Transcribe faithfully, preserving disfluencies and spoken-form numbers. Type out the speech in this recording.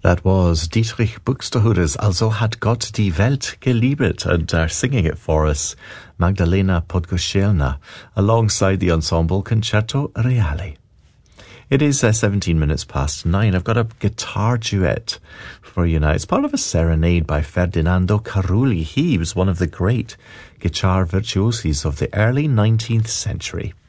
That was Dietrich Buxtehude's Also hat Gott die Welt geliebet, and uh, singing it for us, Magdalena Podgoszelna, alongside the ensemble Concerto Reale. It is uh, seventeen minutes past nine. I've got a guitar duet for you now. It's part of a serenade by Ferdinando Carulli. He was one of the great guitar virtuosis of the early nineteenth century.